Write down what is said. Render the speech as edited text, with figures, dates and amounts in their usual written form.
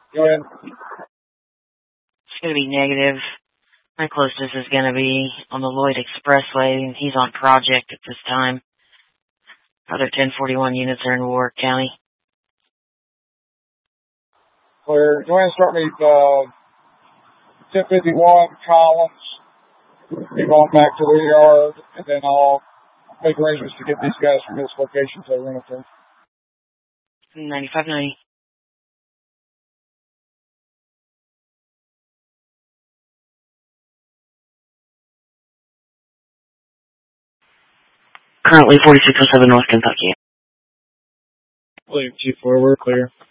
Go ahead. It's going to be negative. My closest is going to be on the Lloyd Expressway. He's on project at this time. Other 1041 units are in Warwick County. Clear. Go ahead and start me 1051 Collins. Move on back to the yard, and then I'll make arrangements to get these guys from this location to Renton. 9590. Currently 4607 North Kentucky. Clear, Chief 4, we're clear.